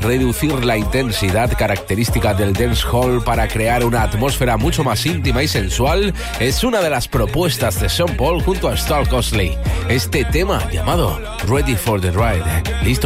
reducir la intensidad característica del dancehall para crear una atmósfera mucho más íntima y sensual es una de las propuestas de Sean Paul junto a Stark Osley. Este tema llamado Ready for the Ride. Listo